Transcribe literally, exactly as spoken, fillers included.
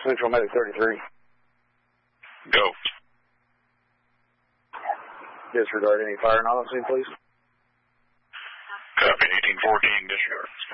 Central Medic thirty-three. Go. Disregard any fire and all that, please. Copy, eighteen fourteen, disregard.